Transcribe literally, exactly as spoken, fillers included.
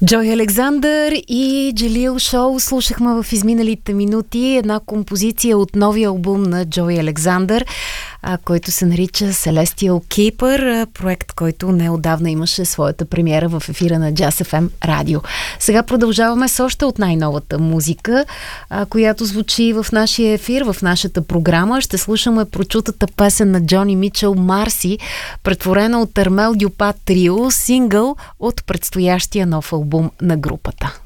Джой Александър и Джилил Шоу слушахме в изминалите минути една композиция от новия албум на Джой Александър, а, който се нарича Celestial Keeper, проект, който неодавна имаше своята премиера в ефира на Джаз Еф Ем радио. Сега продължаваме с още от най-новата музика, а, която звучи в нашия ефир, в нашата програма. Ще слушаме прочутата песен на Джони Мичел "Марси", претворена от Армел Дюпа Трио, сингъл от предстоящия нов албум на групата.